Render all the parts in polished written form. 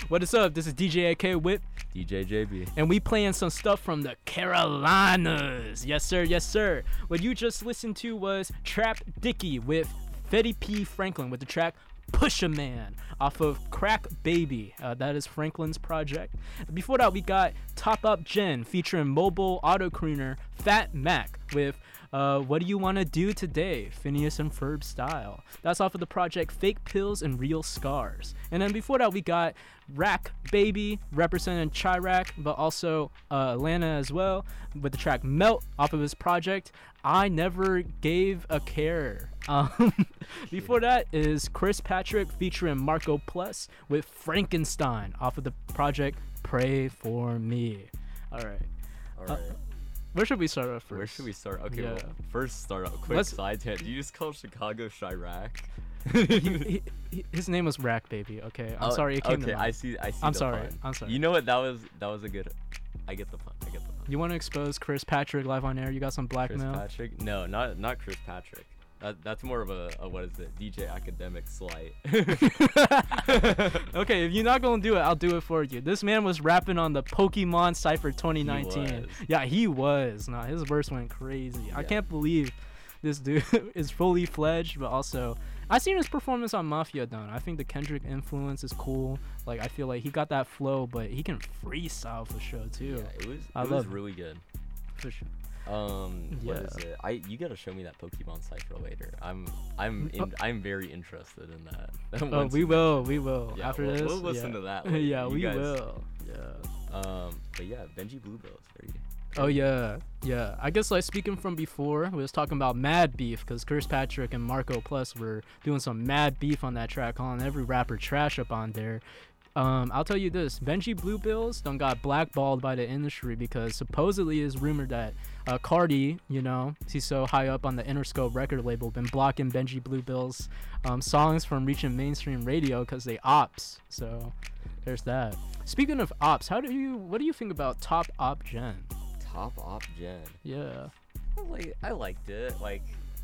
What is up? This is DJ AK with DJ JB. And we playing some stuff from the Carolinas. Yes, sir. Yes, sir. What you just listened to was Trap Dicky with Fetty P. Franklin with the track Pusha Man off of Crack Baby. That is Franklin's project. Before that, we got Top Up Gen featuring mobile auto crooner Fat Mac with What Do You Want to Do Today? Phineas and Ferb style. That's off of the project Fake Pills and Real Scars. And then before that, we got Rack Baby representing Chirac, but also Atlanta as well, with the track Melt off of his project I Never Gave a Care. Before that is Chris Patrick featuring Marco Plus with Frankenstein off of the project Pray For Me. All right. Where should we start off first? Where should we start? Okay, Yeah. well, first start off. Quick side tangent. Do you just call Chicago Chirac? His name was Rack Baby. Okay, I'm sorry. It came to mind. I see. I'm the sorry. pun. I'm sorry. You know what? That was a good. I get the pun. You want to expose Chris Patrick live on air? You got some Chris blackmail? Patrick? No, not Chris Patrick. That's more of a what is it? DJ Academic slight. Okay, if you're not gonna do it, I'll do it for you. This man was rapping on the Pokemon Cypher 2019. He was. Nah, his verse went crazy. Yeah. I can't believe this dude is fully fledged, but also I seen his performance on Mafia Done. I think the Kendrick influence is cool. Like I feel like he got that flow, but he can freestyle for sure too. Yeah, it was really good. For sure. What is it? You gotta show me that Pokemon Cypher later. I'm very interested in that. We will. Yeah, after this. We'll listen to that later. Yeah, you we guys, will. Yeah. But yeah, Benji Bluebell is very. Oh yeah. I guess like speaking from before, we was talking about mad beef because Chris Patrick and Marco Plus were doing some mad beef on that track, calling every rapper trash up on there. I'll tell you this, Benji Bluebills done got blackballed by the industry because supposedly it's rumored that Cardi, he's so high up on the Interscope record label, been blocking Benji Bluebills songs from reaching mainstream radio because they ops. So there's that. Speaking of ops, what do you think about Top Op Gen? Top Op Gen. Yeah. I liked it. Like,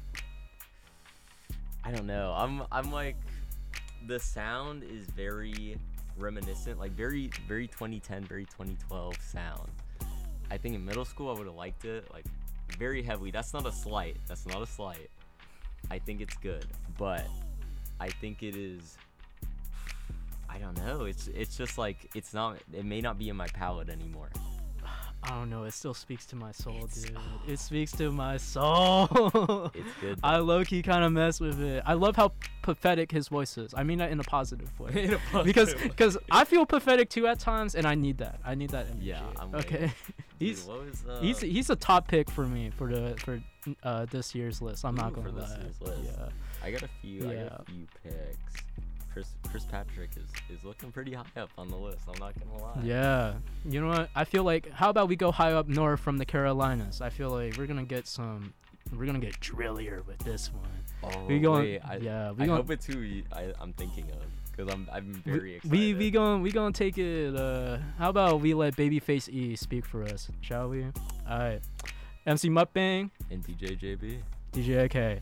I don't know. I'm like, the sound is very reminiscent, like very 2010, very 2012 sound. I think in middle school I would have liked it, like very heavily. That's not a slight. I think it's good, but I think it is. I don't know. It's just like it may not be in my palate anymore. I don't know. It still speaks to my soul, dude. It speaks to my soul. It's good. I low-key kind of mess with it. I love how pathetic his voice is. I mean that in a positive way. Because I feel pathetic too at times, and I need that. I need that energy. Yeah. Okay. Dude, he's a top pick for me for this year's list. I'm not gonna lie. This year's list. Yeah. I got a few picks. Chris Patrick is looking pretty high up on the list. I'm not gonna lie. Yeah, you know what? I feel like how about we go high up north from the Carolinas? I feel like we're gonna get drillier with this one. Oh, wait, I hope it's who I'm thinking of because I'm very excited. We gonna take it. How about we let Babyface E speak for us, shall we? All right, MC Mukbang and DJ JB, DJ AK.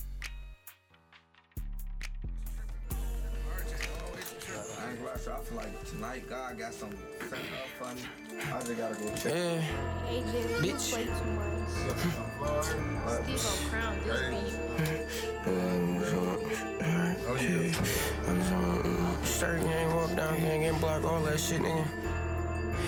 I feel like tonight God got some set up for me. I just gotta go check. AJ, you play too much. Steve-O crown this beat. Straight gang, walk down, gang, get blocked, all that shit, nigga.